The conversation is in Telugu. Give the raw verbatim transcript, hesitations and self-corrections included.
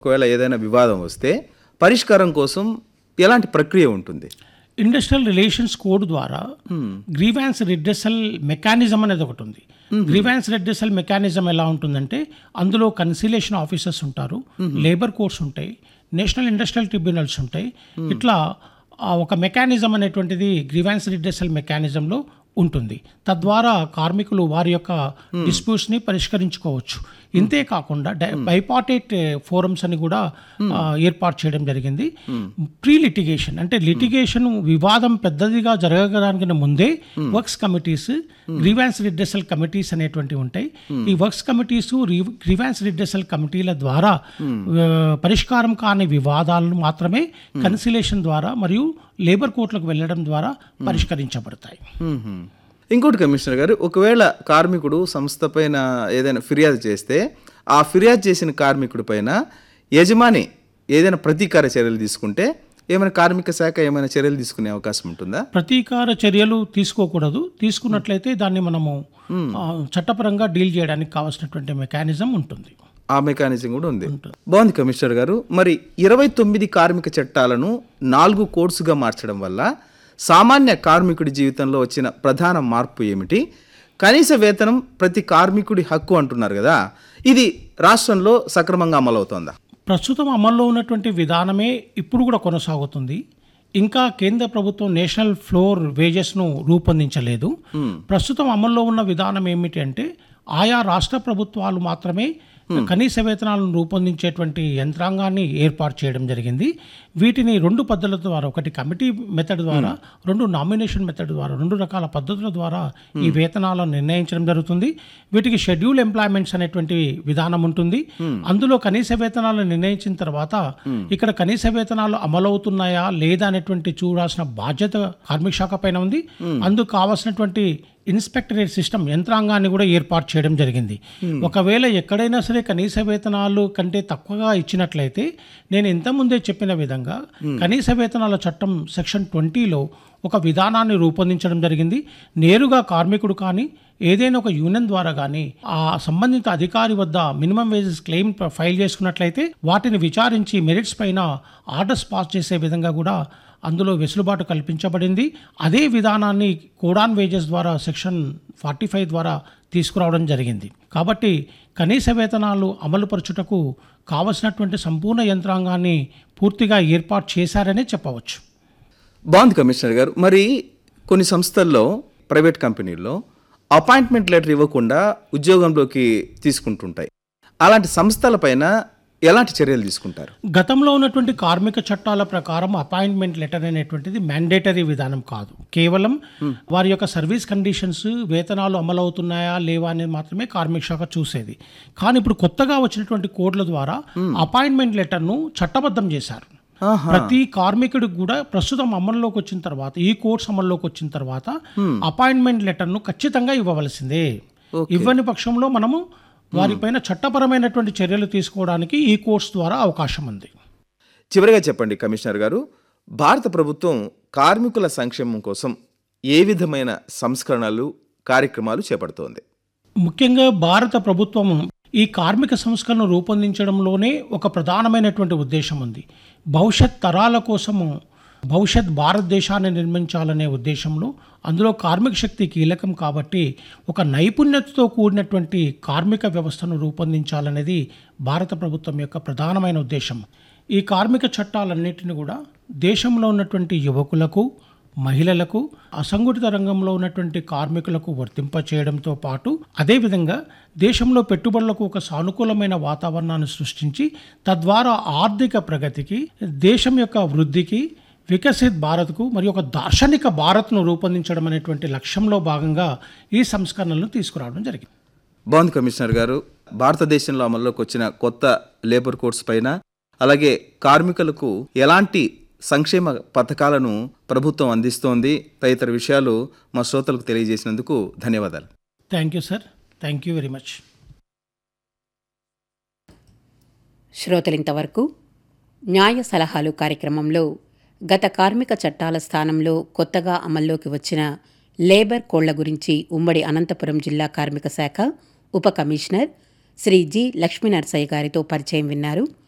ఒకవేళ ఏదైనా వివాదం వస్తే పరిష్కారం కోసం ఎలాంటి ప్రక్రియ ఉంటుంది? ఇండస్ట్రియల్ రిలేషన్స్ కోడ్ ద్వారా గ్రీవాన్స్ రిడ్రెసల్ మెకానిజం అనేది ఒకటి ఉంది. గ్రీవాన్స్ రిడ్రెసల్ మెకానిజం ఎలా ఉంటుందంటే అందులో కన్సిలేషన్ ఆఫీసర్స్ ఉంటారు, లేబర్ కోర్ట్స్ ఉంటాయి, నేషనల్ ఇండస్ట్రియల్ ట్రిబ్యునల్స్ ఉంటాయి. ఇట్లా ఆ ఒక మెకానిజం అనేటువంటిది గ్రీవాన్స్ రిడ్రెసల్ మెకానిజంలో ఉంటుంది. తద్వారా కార్మికులు వారి యొక్క డిస్ప్యూట్స్ని పరిష్కరించుకోవచ్చు. ఇంతే కాకుండా బైపార్టేట్ ఫోరమ్స్ అని కూడా ఏర్పాటు చేయడం జరిగింది. ప్రీ లిటిగేషన్ అంటే లిటిగేషన్ వివాదం పెద్దదిగా జరగడానికి ముందే works committees, grievance redressal committees అనేటువంటివి ఉంటాయి. ఈ వర్క్స్ కమిటీస్, గ్రీవాన్స్ రిడ్రెసల్ కమిటీల ద్వారా పరిష్కారం కాని వివాదాలను మాత్రమే కన్సిలేషన్ ద్వారా మరియు లేబర్ కోర్టులకు వెళ్ళడం ద్వారా పరిష్కరించబడతాయి. ఇంకోటి కమిషనర్ గారు, ఒకవేళ కార్మికుడు సంస్థ పైన ఏదైనా ఫిర్యాదు చేస్తే ఆ ఫిర్యాదు చేసిన కార్మికుడి పైన యజమాని ఏదైనా ప్రతీకార చర్యలు తీసుకుంటే ఏమైనా కార్మిక శాఖ ఏమైనా చర్యలు తీసుకునే అవకాశం ఉంటుందా? ప్రతీకార చర్యలు తీసుకోకూడదు. తీసుకున్నట్లయితే దాన్ని మనము చట్టపరంగా డీల్ చేయడానికి కావాల్సినటువంటి మెకానిజం ఉంటుంది. ఆ మెకానిజం కూడా ఉంది. బాగుంది కమిషనర్ గారు. మరి ఇరవై తొమ్మిది కార్మిక చట్టాలను నాలుగు కోడ్స్గా మార్చడం వల్ల సామాన్య కార్మికుడి జీవితంలో వచ్చిన ప్రధాన మార్పు ఏమిటి? కనీస వేతనం ప్రతి కార్మికుడి హక్కు అంటున్నారు కదా, ఇది రాష్ట్రంలో సక్రమంగా అమలవుతోందా? ప్రస్తుతం అమల్లో ఉన్నటువంటి విధానమే ఇప్పుడు కూడా కొనసాగుతుంది. ఇంకా కేంద్ర ప్రభుత్వం నేషనల్ ఫ్లోర్ వేజెస్ను రూపొందించలేదు. ప్రస్తుతం అమల్లో ఉన్న విధానం ఏమిటి అంటే ఆయా రాష్ట్ర ప్రభుత్వాలు మాత్రమే కనీస వేతనాలను రూపొందించేటువంటి యంత్రాంగాన్ని ఏర్పాటు చేయడం జరిగింది. వీటిని రెండు పద్ధతుల ద్వారా, ఒకటి కమిటీ మెథడ్ ద్వారా, రెండు నామినేషన్ మెథడ్ ద్వారా, రెండు రకాల పద్ధతుల ద్వారా ఈ వేతనాలను నిర్ణయించడం జరుగుతుంది. వీటికి షెడ్యూల్ ఎంప్లాయ్మెంట్స్ అనేటువంటి విధానం ఉంటుంది. అందులో కనీస వేతనాలను నిర్ణయించిన తర్వాత ఇక్కడ కనీస వేతనాలు అమలవుతున్నాయా లేదా అనేటువంటి చూడాల్సిన బాధ్యత కార్మిక శాఖ పైన ఉంది. అందుకు కావాల్సినటువంటి ఇన్స్పెక్టరేట్ సిస్టమ్ యంత్రాంగాన్ని కూడా ఏర్పాటు చేయడం జరిగింది. ఒకవేళ ఎక్కడైనా సరే కనీస వేతనాలు కంటే తక్కువగా ఇచ్చినట్లయితే నేను ఇంతకుముందే చెప్పిన విధంగా కనీస వేతనాల చట్టం సెక్షన్ ట్వంటీలో ఒక విధానాన్ని రూపొందించడం జరిగింది. నేరుగా కార్మికుడు కానీ ఏదైనా ఒక యూనియన్ ద్వారా కానీ ఆ సంబంధిత అధికారి వద్ద మినిమం వేజెస్ క్లెయిమ్ ఫైల్ చేసుకున్నట్లయితే వాటిని విచారించి మెరిట్స్ పైన ఆర్డర్స్ పాస్ చేసే విధంగా కూడా అందులో వెసులుబాటు కల్పించబడింది. అదే విధానాన్ని కోడాన్ వేజెస్ ద్వారా సెక్షన్ ఫార్టీ ఫైవ్ ద్వారా తీసుకురావడం జరిగింది. కాబట్టి కనీస వేతనాలు అమలుపరచుటకు కావలసినటువంటి సంపూర్ణ యంత్రాంగాన్ని పూర్తిగా ఏర్పాటు చేశారనే చెప్పవచ్చు. బాగుంది కమిషనర్ గారు. మరి కొన్ని సంస్థల్లో, ప్రైవేట్ కంపెనీల్లో అపాయింట్మెంట్ లెటర్ ఇవ్వకుండా ఉద్యోగంలోకి తీసుకుంటుంటాయి. అలాంటి సంస్థలపైన ఎలాంటి చర్యలు తీసుకుంటారు? గతంలో ఉన్నటువంటి కార్మిక చట్టాల ప్రకారం అపాయింట్మెంట్ లెటర్ అనేటువంటిది మ్యాండేటరీ విధానం కాదు. కేవలం వారి యొక్క సర్వీస్ కండిషన్స్, వేతనాలు అమలవుతున్నాయా లేవా అనేది మాత్రమే కార్మిక శాఖ చూసేది. కానీ ఇప్పుడు కొత్తగా వచ్చినటువంటి కోడ్ల ద్వారా అపాయింట్మెంట్ లెటర్ను చట్టబద్ధం చేశారు. ప్రతి కార్మికుడికి కూడా ప్రస్తుతం అమల్లోకి వచ్చిన తర్వాత, ఈ కోర్స్ అమల్లోకి వచ్చిన తర్వాత అపాయింట్మెంట్ లెటర్ను ఖచ్చితంగా ఇవ్వవలసిందే. ఇవ్వని పక్షంలో మనము వారిపైన చట్టపరమైనటువంటి చర్యలు తీసుకోవడానికి ఈ కోర్స్ ద్వారా అవకాశం ఉంది. చివరిగా చెప్పండి కమిషనర్ గారు, భారత ప్రభుత్వం కార్మికుల సంక్షేమం కోసం ఏ విధమైన సంస్కరణలు, కార్యక్రమాలు చేపడుతోంది? ముఖ్యంగా భారత ప్రభుత్వం ఈ కార్మిక సంస్కరణను రూపొందించడంలోనే ఒక ప్రధానమైనటువంటి ఉద్దేశం ఉంది. భవిష్యత్ తరాల కోసము భవిష్యత్ భారతదేశాన్ని నిర్మించాలనే ఉద్దేశంలో, అందులో కార్మిక శక్తి కీలకం కాబట్టి ఒక నైపుణ్యతతో కూడినటువంటి కార్మిక వ్యవస్థను రూపొందించాలనేది భారత ప్రభుత్వం యొక్క ప్రధానమైన ఉద్దేశం. ఈ కార్మిక చట్టాలన్నింటినీ కూడా దేశంలో ఉన్నటువంటి యువకులకు, మహిళలకు, అసంఘటిత రంగంలో ఉన్నటువంటి కార్మికులకు వర్తింపచేయడంతో పాటు అదేవిధంగా దేశంలో పెట్టుబడులకు ఒక సానుకూలమైన వాతావరణాన్ని సృష్టించి తద్వారా ఆర్థిక ప్రగతికి, దేశం యొక్క వృద్ధికి, వికసిత్ భారత్కు మరియు ఒక దార్శనిక భారత్ను రూపొందించడం అనేటువంటి లక్ష్యంలో భాగంగా ఈ సంస్కరణలను తీసుకురావడం జరిగింది. బాగుంది కమిషనర్ గారు. భారతదేశంలో అమల్లోకి వచ్చిన కొత్త లేబర్ కోడ్స్ పైన, అలాగే కార్మికులకు ఎలాంటి సంక్షేమ పథకాలను ప్రభుత్వం అందిస్తోంది, తదితర విషయాలు మా శ్రోతలకు తెలియజేసినందుకు ధన్యవాదాలు. Thank you sir. Thank you very much. శ్రోతలింతవరకు న్యాయ సలహాలు కార్యక్రమంలో గత కార్మిక చట్టాల స్థానంలో కొత్తగా అమల్లోకి వచ్చిన లేబర్ కోళ్ల గురించి ఉమ్మడి అనంతపురం జిల్లా కార్మిక శాఖ ఉప కమిషనర్ శ్రీ జి లక్ష్మీనరసయ్య గారితో పరిచయం విన్నారు.